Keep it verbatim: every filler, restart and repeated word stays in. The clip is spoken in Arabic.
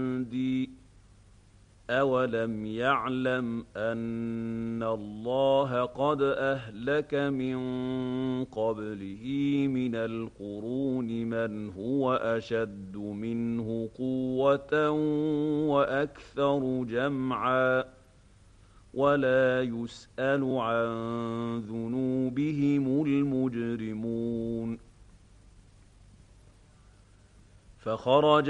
عِندِي أَوَلَمْ يَعْلَمْ أَنَّ اللَّهَ قَدْ أَهْلَكَ مِن قَبْلِهِ مِنَ الْقُرُونِ مَنْ هُوَ أَشَدُّ مِنْهُ قُوَّةً وَأَكْثَرُ جَمْعًا وَلَا يُسْأَلُ عَن ذُنُوبِهِمُ الْمُجْرِمُونَ فَخَرَجَ